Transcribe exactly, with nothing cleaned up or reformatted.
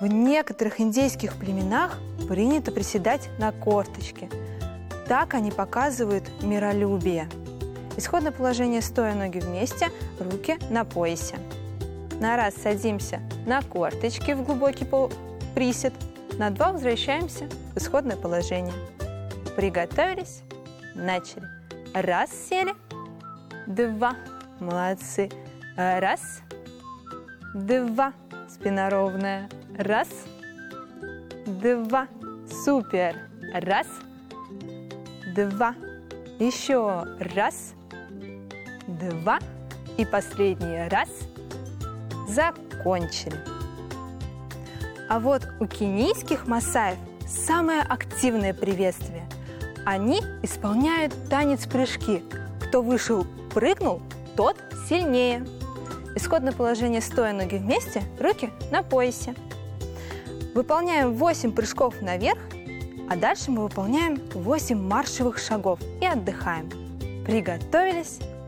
В некоторых индейских племенах принято приседать на корточки. Так они показывают миролюбие. Исходное положение стоя, ноги вместе, руки на поясе. На раз садимся на корточки в глубокий присед, на два возвращаемся в исходное положение. Приготовились, начали. Раз, сели, два, молодцы. Раз, два, спина ровная. Раз, два, супер. Раз, два, еще раз, два и последний раз. Закончили. А вот у кенийских масаев самое активное приветствие. Они исполняют танец-прыжки. Кто вышел, прыгнул, тот сильнее. Исходное положение стоя, ноги вместе, руки на поясе. Выполняем восемь прыжков наверх, а дальше мы выполняем восемь маршевых шагов и отдыхаем. Приготовились,